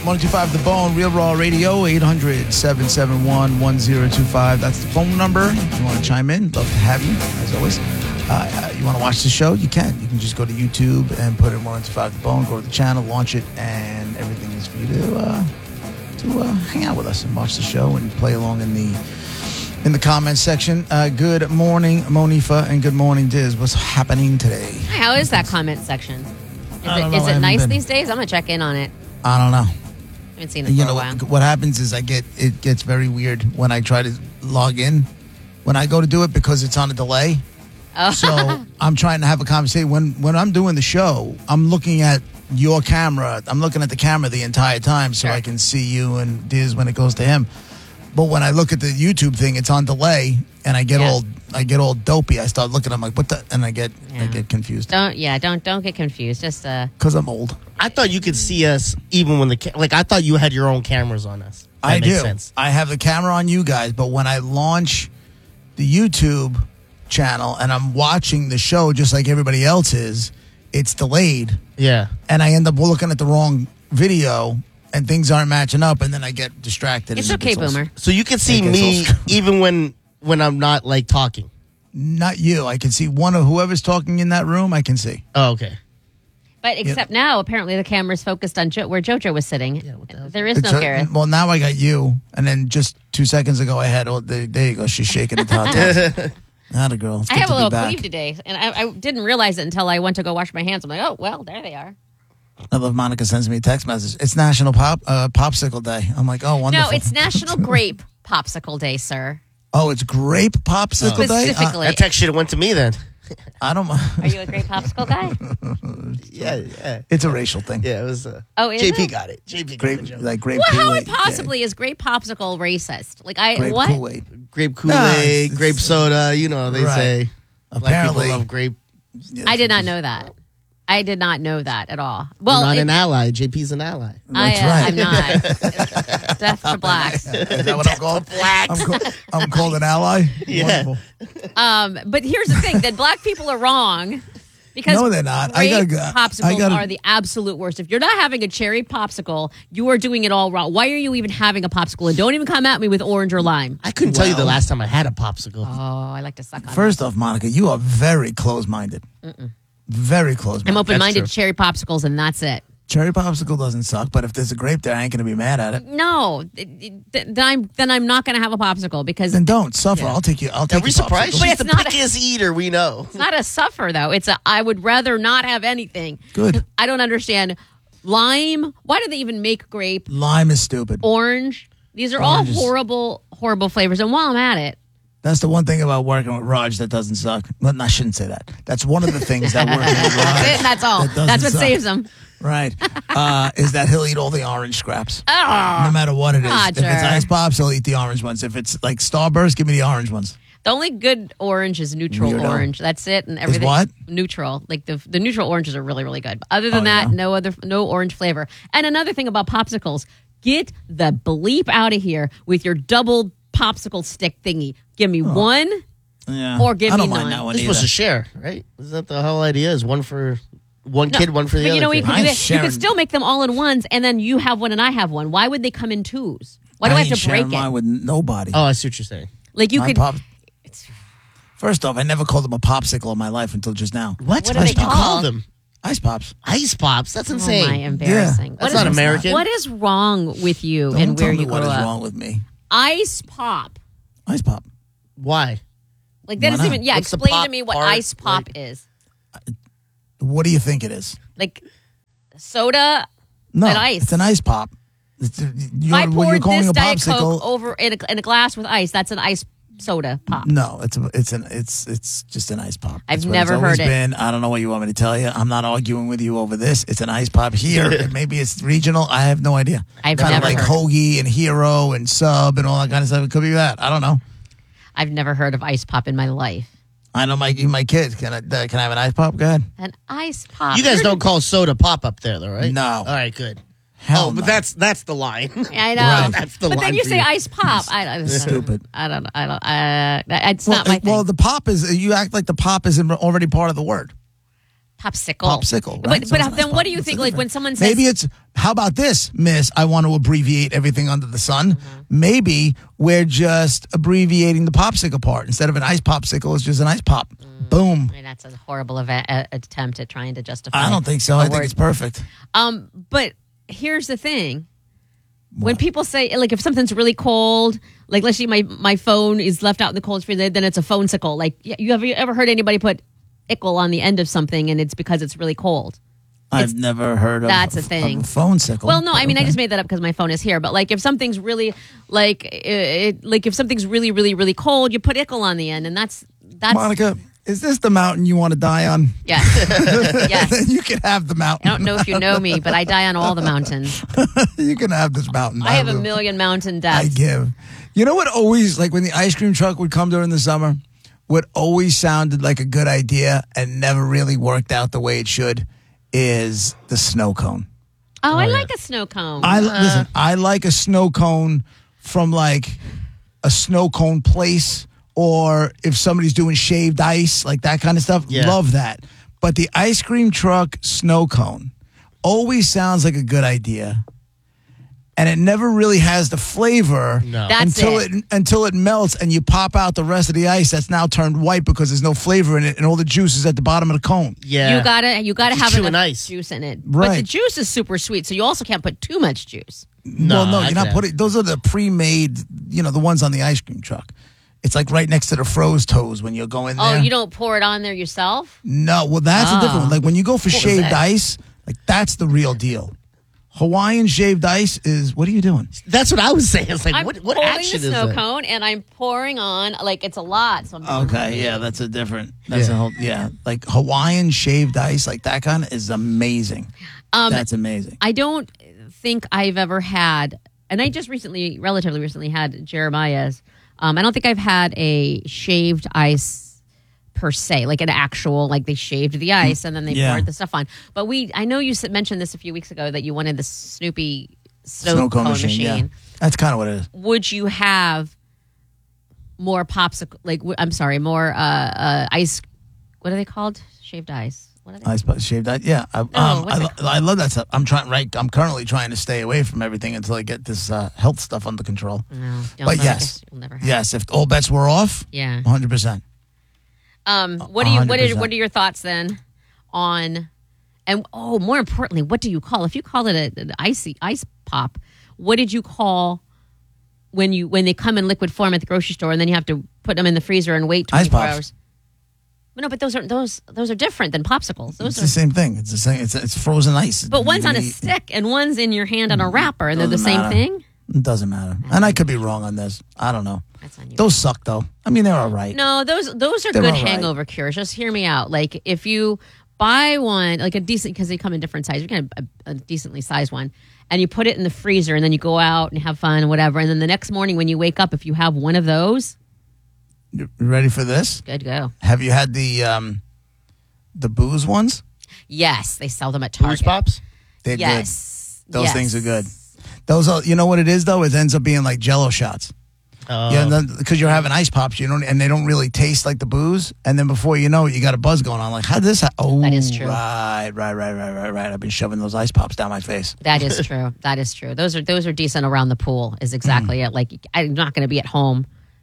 1025 The Bone, Real Raw Radio, 800-771-1025. That's the phone number. If you want to chime in, love to have you, as always. You want to watch the show? You can. You can just go to YouTube and put in 1025 The Bone, go to the channel, launch it, and everything is for you to hang out with us and watch the show and play along in the comments section. Good morning, Monifa, and good morning, Diz. What's happening today? How is that comment section? Is it nice these days? I'm going to check in on it. I don't know. I haven't seen it for a while. What happens is it gets very weird when I try to log in. When I go to do it because it's on a delay. Oh. So I'm trying to have a conversation. When I'm doing the show, I'm looking at your camera. I'm looking at the camera the entire time so I can see you and Diz when it goes to him. But when I look at the YouTube thing, it's on delay, and I get all dopey. I start looking. I'm like, what the? And I get confused. Don't get confused. Just because I'm old. I thought you could see us even when I thought you had your own cameras on us. I do. Sense. I have the camera on you guys, but when I launch the YouTube channel and I'm watching the show just like everybody else is, it's delayed. Yeah, and I end up looking at the wrong video. And things aren't matching up, and then I get distracted. It's okay, Boomer. So you can see me even when I'm not talking. Not you. I can see one of whoever's talking in that room. I can see. Oh, okay. But except now, apparently the camera's focused on where JoJo was sitting. Yeah, there is no Gareth. Well, now I got you, and then just 2 seconds ago I had. Oh, there you go. She's shaking the top. Not a girl. I have a little cleave today, and I didn't realize it until I went to go wash my hands. I'm like, oh well, there they are. I love Monica sends me a text message. It's National Popsicle Day. I'm like, oh, wonderful. No, it's National Grape Popsicle Day, sir. Oh, it's Grape Popsicle Day? Specifically. That text should have went to me then. I don't mind. Are you a grape popsicle guy? Yeah. It's a racial thing. Yeah, it was. Is JP it? got it. JP grape, got the joke. Like grape Kool-Aid. Kool-Aid. How possibly is grape popsicle racist? Grape what? Kool-Aid. Grape Kool-Aid, grape soda. You know, they say. Apparently. Black people love grape. I did not know that. I did not know that at all. Well, you're not an ally. JP's an ally. That's right. I'm not. Death to blacks. Is that what I'm called? I'm called an ally? Yeah. Wonderful. But here's the thing, that black people are wrong. Because no, they're not. Popsicles are the absolute worst. If you're not having a cherry popsicle, you are doing it all wrong. Why are you even having a popsicle? And don't even come at me with orange or lime. I couldn't tell you the last time I had a popsicle. Oh, I like to suck on First off, Monica, you are very close-minded. Very close-minded. I'm open-minded to cherry popsicles, and that's it. Cherry popsicle doesn't suck, but if there's a grape there, I ain't going to be mad at it. No, then I'm not going to have a popsicle because then don't suffer. Yeah. I'll take you. Are we surprised? She's the pickiest eater we know. It's not a suffer though. It's I would rather not have anything. Good. I don't understand lime. Why do they even make grape? Lime is stupid. Orange. These are all horrible flavors. And while I'm at it. That's the one thing about working with Raj that doesn't suck. Well, I shouldn't say that. That's one of the things that working with Raj. That's all. That's what saves him. Right. Is that he'll eat all the orange scraps. Oh, no matter what it is. Roger. If it's Ice Pops, he'll eat the orange ones. If it's like Starburst, give me the orange ones. The only good orange is neutral orange. That's it. And everything. Is what? Neutral. Like the neutral oranges are really, really good. Other than that, no orange flavor. And another thing about popsicles, get the bleep out of here with your double popsicle stick thingy. Give me one or give me none. You're supposed to share, right? Is that the whole idea? Is one for one kid, one for the other? You know, kid? You can do that. You can still make them all in ones, and then you have one and I have one. Why would they come in twos? Why do I have to break it? Mine with nobody. Oh, I see what you're saying. Like you could. First off, I never called them a popsicle in my life until just now. What do they call them? Ice Pops. Ice Pops? That's insane. Oh, my, embarrassing. Yeah. That's not American. What is wrong with you and where you grew up? What is wrong with me? Ice Pop. Ice Pop. Why? Like that isn't even. Yeah, What's explain to me what Ice Pop is. What do you think it is? Like soda and ice. It's an ice pop. I poured this Diet Coke over in a glass with ice. That's an ice soda pop. No, it's just an ice pop. I've never heard it. I don't know what you want me to tell you. I'm not arguing with you over this. It's an ice pop here. Maybe it's regional. I have no idea. I've kind never of like heard Hoagie and Hero and Sub and all that kind of stuff. It could be that. I don't know. I've never heard of ice pop in my life. I know my kids. Can I have an ice pop? Go ahead. An ice pop. You guys don't call soda pop up there, though, right? No. All right, good. Hell but no. that's the line. I know. Right. That's the but line then you for say ice pop. It's stupid. I don't. It's not my thing. Well, the pop is. You act like the pop isn't already part of the word. Popsicle. But, Right? So but it's then nice what do you pop. think? It's Like when someone says, maybe it's, how about this, miss? I want to abbreviate everything under the sun. Maybe we're just abbreviating the popsicle part. Instead of an ice popsicle, it's just an ice pop. Boom. I mean, that's a horrible attempt at trying to justify. I don't think so. a I think word. it's perfect. But here's the thing. When people say, like, if something's really cold, like, let's say my phone is left out in the cold freezer, then it's a phone-sicle. Like, have you ever heard anybody put ickle on the end of something and it's because it's really cold? I've never heard of That's a thing. Of a phone sickle. Well, no, I mean, I Okay. just made that up because my phone is here. But like, if something's really like, if something's really, really, really cold, you put ickle on the end, and that's Monica, is this the mountain you want to die on? yes, yes. Then you can have the mountain. I don't know if you know me, but I die on all the mountains. You can have this mountain. I have a will. million mountain I deaths. give. You know what always, like when the ice cream truck would come during the summer, what always sounded like a good idea and never really worked out the way it should is the snow cone. Oh, I like a snow cone. Listen, I like a snow cone from like a snow cone place, or if somebody's doing shaved ice, like that kind of stuff. Yeah. Love that. But the ice cream truck snow cone always sounds like a good idea. And it never really has the flavor That's until it melts and you pop out the rest of the ice that's now turned white because there's no flavor in it and all the juice is at the bottom of the cone. Yeah. You gotta Just have chewing enough ice. juice in it. But the Right. juice is super sweet, so you also can't put too much juice. Well, no, I you're not could putting. Those are the pre-made, the ones on the ice cream truck. It's like right next to the froze toes when you go in there. Oh, you don't pour it on there yourself? No, well, that's a different one. Like when you go for was shaved that? ice, like that's the real deal. Hawaiian shaved ice is, what are you doing? That's what I was saying. It's like, I'm what holding action the is snow that? cone and I'm pouring on, like it's a lot. So I'm Okay, yeah, that's a different, that's a whole, like Hawaiian shaved ice, like that kind is amazing. That's amazing. I don't think I've ever had, and I just relatively recently had Jeremiah's. I don't think I've had a shaved ice per se, like an actual, like they shaved the ice and then they Yeah. poured the stuff on. But I know you mentioned this a few weeks ago that you wanted the Snoopy snow cone machine. Yeah. That's kind of what it is. Would you have more popsicle? Like, more ice. What are they called? Shaved ice. What are they? Ice shaved ice. Yeah, I love that stuff. I'm currently trying to stay away from everything until I get this health stuff under control. No, But yes, you'll never have. yes, if all bets were off, Yeah. 100%. What 100%. are your thoughts then on, and more importantly, what do you call, if you call it an ice pop, what did you call when they come in liquid form at the grocery store and then you have to put them in the freezer and wait 24 Ice pops. hours? No, but those are different than popsicles. Those It's are the same thing. It's the same. It's frozen ice. but one's on a stick and one's in your hand on a wrapper, and they're the Doesn't same matter. thing. It doesn't matter. And I could be wrong on this. I don't know. That's on you. Those suck though. I mean, they're all right. No, those are They're good all right. hangover cures. Just hear me out. Like if you buy one, like a decent, because they come in different sizes. You can have a decently sized one, and you put it in the freezer, and then you go out and have fun and whatever. And then the next morning when you wake up, if you have one of those, You ready for this? good go. Have you had the booze ones? Yes, they sell them at Booze Target. Pops? They're Yes, good. Those yes. things are good. Those are, you know what it is though? It ends up being like Jello shots. Oh. Yeah, because you're having ice pops, and they don't really taste like the booze. And then before you know it, you got a buzz going on. Like, how did this? Oh, That is true. Right. I've been shoving those ice pops down my face. That is true. That is true. Those are decent around the pool. Is exactly it. Like I'm not going to be at home,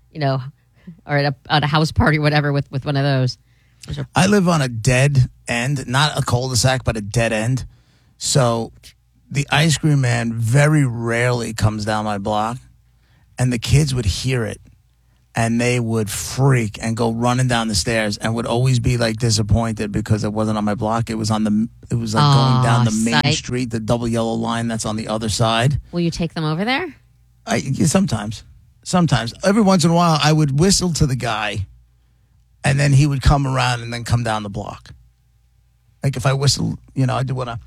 or at a house party or whatever with one of those. I live on a dead end, not a cul-de-sac, but a dead end. So the ice cream man very rarely comes down my block, and the kids would hear it, and they would freak and go running down the stairs, and would always be like disappointed because it wasn't on my block. It was like going down the main psych. street, the double yellow line that's on the other side. Will you take them over there? Sometimes every once in a while, I would whistle to the guy, and then he would come around and then come down the block. Like if I whistle, I did one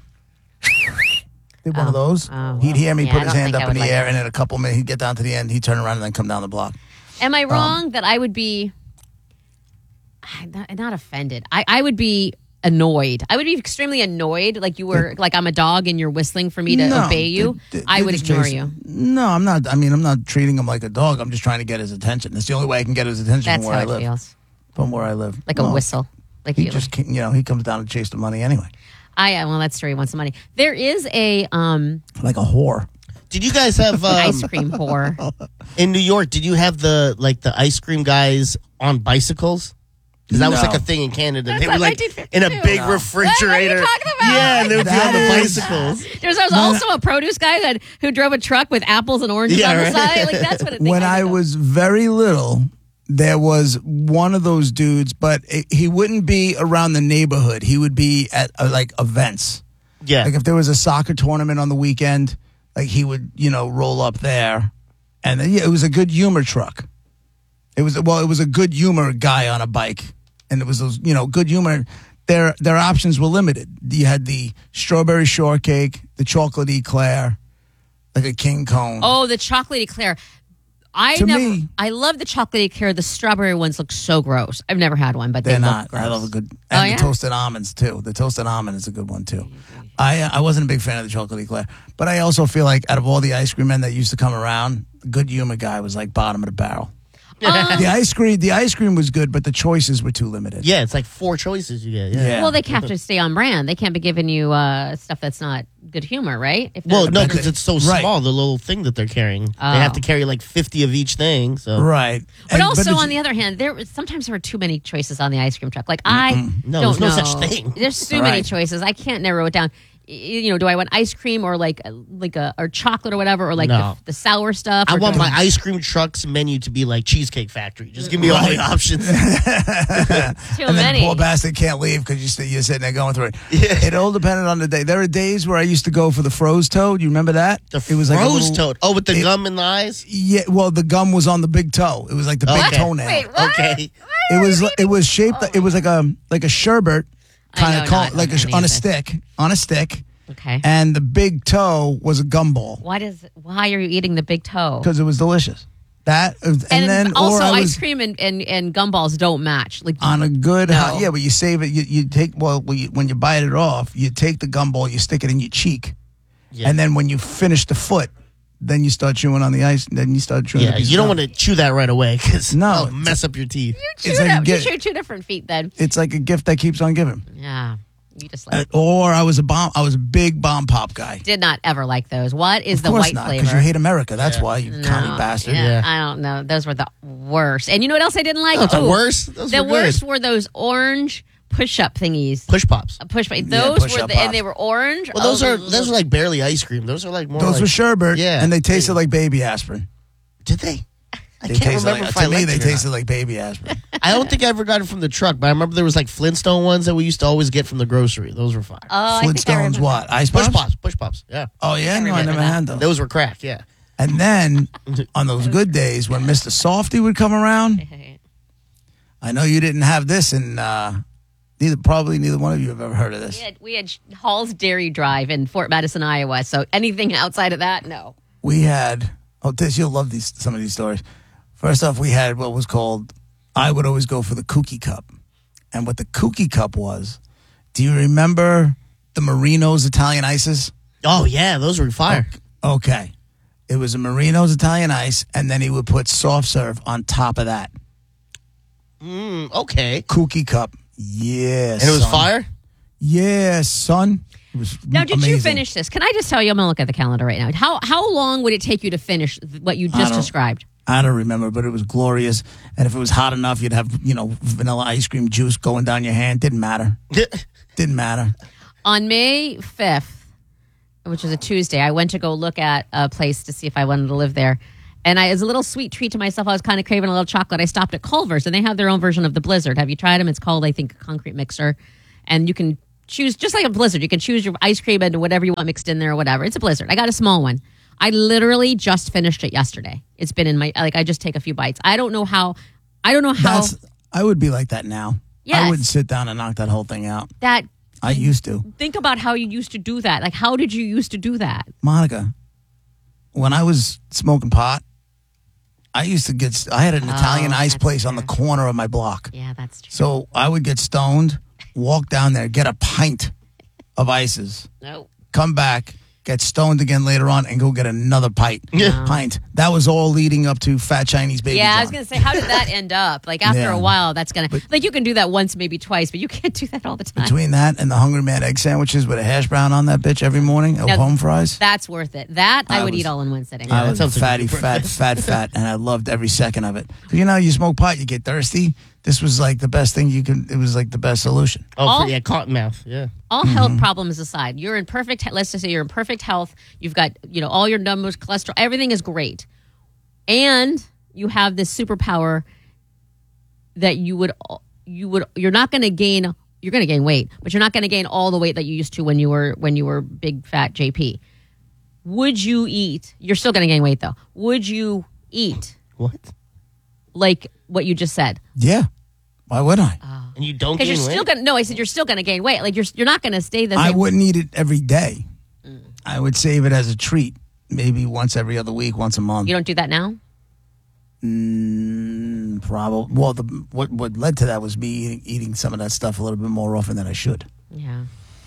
of those. He'd hear me Yeah, put I his don't hand think I up in would the like air, that. and in a couple minutes he'd get down to the end. He'd turn around and then come down the block. Am I wrong that I would be not offended? I would be annoyed. I would be extremely annoyed. Like you were, like I'm a dog and you're whistling for me to obey you. I would ignore you. No, I'm not. I mean, I'm not treating him like a dog. I'm just trying to get his attention. That's the only way I can get his attention That's from where how I it live. feels. From where I live, Like a No. whistle. Like he just, he comes down to chase the money anyway. Well, that's true. He wants the money. There is a like a whore. Did you guys have ice cream whore in New York? Did you have the ice cream guys on bicycles? Because that was like a thing in Canada. They were like in a big refrigerator. What are you talking about? Yeah, and they would be on the bicycles. There was also a produce guy who drove a truck with apples and oranges on the side. Like that's what it When I was very little, there was one of those dudes, but he wouldn't be around the neighborhood. He would be at like events. Yeah. Like if there was a soccer tournament on the weekend, like he would, roll up there. And then, it was a good humor truck. It was a good humor guy on a bike. And it was those, good humor. Their options were limited. You had the strawberry shortcake, the chocolate eclair, like a king cone. Oh, the chocolate eclair. I love the chocolate eclair. The strawberry ones look so gross. I've never had one, but they're they not. look gross. I love a good the toasted almonds too. The toasted almond is a good one too. I wasn't a big fan of the chocolate eclair, but I also feel like out of all the ice cream men that used to come around, the good humor guy was like bottom of the barrel. The ice cream was good, but the choices were too limited. Yeah, it's like 4 choices you get. Yeah. Well, they have to stay on brand. They can't be giving you stuff that's not good humor, right? No, because it's so small, the little thing that they're carrying. They have to carry like 50 of each thing. So right. But on the other hand, sometimes there are too many choices on the ice cream truck. Like don't know. There's no such thing. There's too many choices. I can't narrow it down. Do I want ice cream or or chocolate or whatever, or the sour stuff? I want my ice cream truck's menu to be like Cheesecake Factory. Just give me all the options. And then poor bastard can't leave because you're sitting there going through it. Yeah. It all depended on the day. There were days where I used to go for the froze toad. You remember that? It was like froze toad. Oh, with the gum in the eyes? Yeah, well, the gum was on the big toe. It was like the big toenail. Wait, what? Okay. It was shaped. It was like a sherbet kind of on a stick. Okay. And the big toe was a gumball. Why are you eating the big toe? Because it was delicious. That and then also ice cream and gumballs don't match. Like on a good but you save it. You take when you bite it off, you take the gumball, you stick it in your cheek, and then when you finish the foot, then you start chewing on the ice. And then you start chewing. Yeah, you don't want to chew that right away because it'll mess up your teeth. You chew 2 different feet then. It's like a gift that keeps on giving. Yeah. You just or I was a big bomb pop guy. Did not ever like those. What is the white flavor? Because you hate America. That's why, you commie bastard. Yeah, I don't know. Those were the worst. And you know what else I didn't like? The worst? The worst were those orange push-up thingies. Push pops. Those were and they were orange. Well, those are like barely ice cream. Those are like more. Those were sherbet. Yeah, and they tasted like baby aspirin. Did they? I They can't remember if I liked it or they not. tasted like baby aspirin. I don't think I ever got it from the truck, but I remember there was like Flintstone ones that we used to always get from the grocery. Those were fire. Oh, Flintstones what? Ice pops? Push pops, yeah. Oh, yeah? No, I never had those. Those were crack, yeah. And then, on those good days, when Mr. Softy would come around, I know you didn't have this, and neither one of you have ever heard of this. We had Hall's Dairy Drive in Fort Madison, Iowa, so anything outside of that, no. We had, you'll love some of these stories. First off, we had what was called, I would always go for the Kookie Cup. And what the Kookie Cup was, do you remember the Marino's Italian ices? Oh, yeah, those were fire. Okay. It was a Marino's Italian ice, and then he would put soft serve on top of that. Okay. Kookie Cup. Yeah, And it was fire? Yeah, son. It was Now, did amazing. you finish this? Can I just tell you, I'm going to look at the calendar right now. How long would it take you to finish what you just described? I don't remember, but it was glorious. And if it was hot enough, you'd have, vanilla ice cream juice going down your hand. Didn't matter. Didn't matter. On May 5th, which was a Tuesday, I went to go look at a place to see if I wanted to live there. And as a little sweet treat to myself, I was kind of craving a little chocolate. I stopped at Culver's, and they have their own version of the Blizzard. Have you tried them? It's called, I think, Concrete Mixer. And you can choose, just like a Blizzard, you can choose your ice cream and whatever you want mixed in there or whatever. It's a Blizzard. I got a small one. I literally just finished it yesterday. It's been in my, I just take a few bites. I don't know how. I would be like that now. Yes. I wouldn't sit down and knock that whole thing out. I used to. Think about how you used to do that. Like, how did you used to do that? Monica, when I was smoking pot, I had an Italian ice place on the corner of my block. Yeah, that's true. So I would get stoned, walk down there, get a pint of ices, No. come back, get stoned again later on, and go get another pint. That was all leading up to Fat Chinese Baby John. I was going to say, how did that end up? Like, after a while, that's going to... Like, you can do that once, maybe twice, but you can't do that all the time. Between that and the Hungry Man egg sandwiches with a hash brown on that bitch every morning, home fries. That's worth it. That I would eat all in one sitting. I was fatty, fat, and I loved every second of it. You know, you smoke pot, you get thirsty. This was like the best thing you can. It was like the best solution. Cotton mouth. Yeah. All health problems aside, you're in perfect. Let's just say you're in perfect health. You've got all your numbers, cholesterol, everything is great, and you have this superpower that you're not going to gain. You're going to gain weight, but you're not going to gain all the weight that you used to when you were big fat JP. Would you eat? You're still going to gain weight though. Would you eat? What? Like what you just said. Yeah. Why would I? And you don't gain weight? Still gonna, no, I said you're still going to gain weight. Like you're not going to stay the same. I wouldn't eat it every day. I would save it as a treat. Maybe once every other week, once a month. You don't do that now? Probably. Well, what led to that was me eating some of that stuff a little bit more often than I should. Yeah.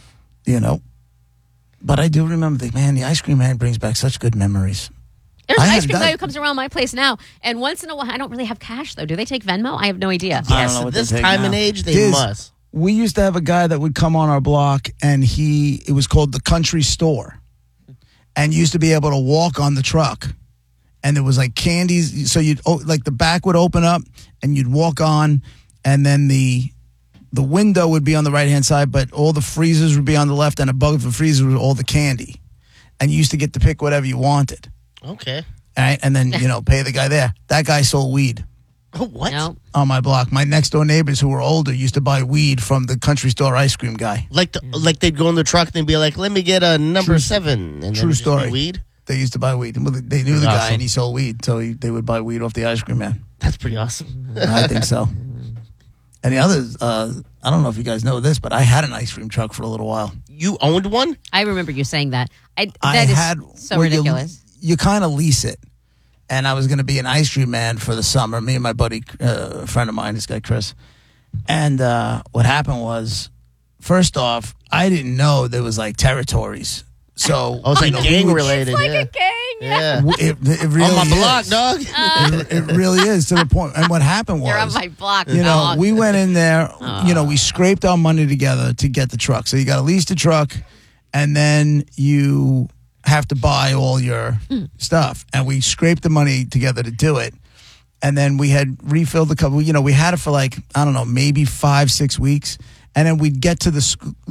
But I do remember the ice cream man brings back such good memories. There's an ice cream guy who comes around my place now, and once in a while, I don't really have cash, though. Do they take Venmo? I have no idea. Yes, at this time and age, they must. We used to have a guy that would come on our block, and it was called the Country Store, and you used to be able to walk on the truck, and there was like candies, so the back would open up, and you'd walk on, and then the window would be on the right-hand side, but all the freezers would be on the left, and above the freezer was all the candy, and you used to get to pick whatever you wanted. Okay. All right, and then, pay the guy there. That guy sold weed. Oh, what? No. On my block. My next-door neighbors who were older used to buy weed from the Country Store ice cream guy. Like they'd go in the truck and they'd be like, let me get a number 7. And True story. Weed? They used to buy weed. They knew the guy, and he sold weed, so they would buy weed off the ice cream man. That's pretty awesome. I think so. And the others, I don't know if you guys know this, but I had an ice cream truck for a little while. You owned one? I remember you saying that. That is so ridiculous. You kind of lease it. And I was going to be an ice cream man for the summer, me and my buddy, a friend of mine, this guy Chris. And what happened was, first off, I didn't know there was like territories. So it's like gang related. It's like a gang. Yeah. It really on my is. block, dog. It really is, to the point. And what happened was, you're on my block, dog. We went in there, we scraped our money together to get the truck. So you got to lease the truck, and then you have to buy all your stuff. And we scraped the money together to do it. And then we had refilled the couple. We had it for like, I don't know, maybe 5-6 weeks. And then we'd get to the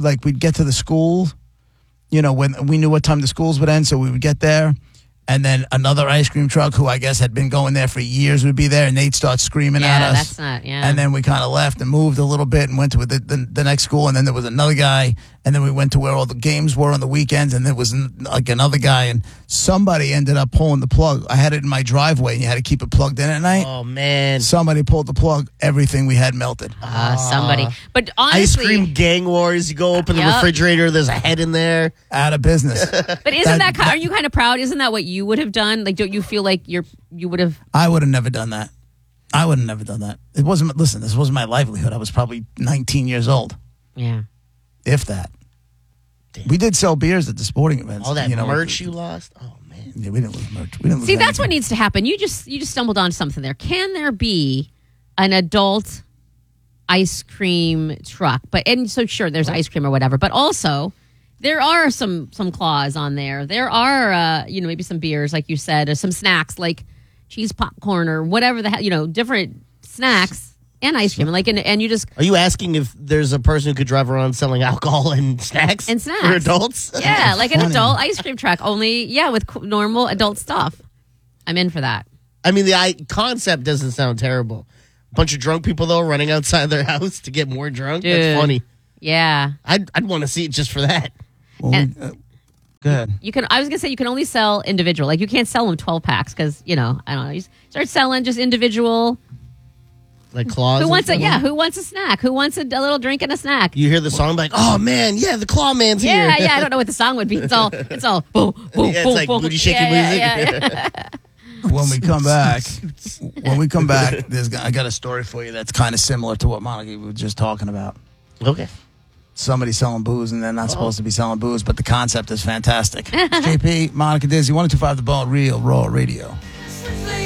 school, when we knew what time the schools would end. So we would get there. And then another ice cream truck, who I guess had been going there for years, would be there, and they'd start screaming at us. That's not, And then we kind of left and moved a little bit and went to the next school, and then there was another guy, and then we went to where all the games were on the weekends, and there was like another guy, and somebody ended up pulling the plug. I had it in my driveway, and you had to keep it plugged in at night. Oh, man. Somebody pulled the plug. Everything we had melted. Somebody. But honestly, ice cream gang wars. You go open the refrigerator, there's a head in there. Out of business. But isn't that are you kind of proud? Isn't that what you would have done? Like, don't you feel like you would have? I would have never done that. I would have never done that. It wasn't. Listen, this wasn't my livelihood. I was probably 19 years old. Yeah. If that. Damn. We did sell beers at the sporting events. All that merch you lost? Oh, man. Yeah, we didn't lose merch. We didn't lose See, that's anything. what needs to happen. You just stumbled on something there. Can there be an adult ice cream truck? And so sure, there's ice cream or whatever, but also there are some claws on there. There are maybe some beers, like you said, or some snacks like cheese popcorn or whatever the hell, different snacks and ice cream. And you just are you asking if there's a person who could drive around selling alcohol and snacks for adults? Yeah, like an adult ice cream truck, only with normal adult stuff. I'm in for that. I mean, the concept doesn't sound terrible. A bunch of drunk people though running outside their house to get more drunk. Dude, that's funny. Yeah, I'd want to see it just for that. Well, go ahead. I was gonna say you can only sell individual. Like you can't sell them 12 packs because I don't know. You start selling just individual. Like claws. Who wants Who wants a snack? Who wants a little drink and a snack? You hear the song like, oh man, yeah, the claw man's here. Yeah. I don't know what the song would be. It's all boom, boom, it's boom, like boom. booty shaking music. Yeah. When we come back, I got a story for you that's kind of similar to what Monica was just talking about. Okay. somebody selling booze and they're not supposed to be selling booze, but the concept is fantastic. It's JP, Monica Dizzy, 102.5 The Ball, Real Raw Radio.